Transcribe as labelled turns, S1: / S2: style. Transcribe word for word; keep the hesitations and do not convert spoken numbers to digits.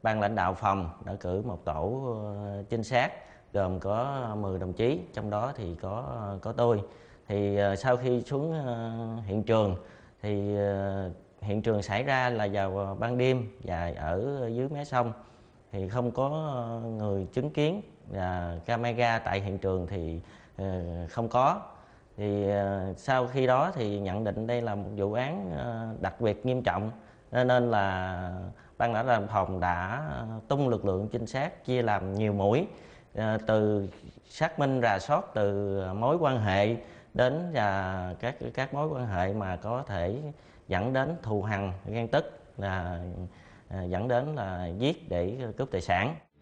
S1: ban lãnh đạo phòng đã cử một tổ trinh sát gồm có mười đồng chí, trong đó thì có có tôi. Thì sau khi xuống hiện trường thì hiện trường xảy ra là vào ban đêm và ở dưới mé sông, thì không có người chứng kiến và camera tại hiện trường thì không có. Thì sau khi đó thì nhận định đây là một vụ án đặc biệt nghiêm trọng, nên là ban lãnh đạo phòng đã tung lực lượng trinh sát chia làm nhiều mũi, từ xác minh rà soát từ mối quan hệ đến và các các mối quan hệ mà có thể dẫn đến thù hằn ghen tức, là dẫn đến là giết để cướp tài sản.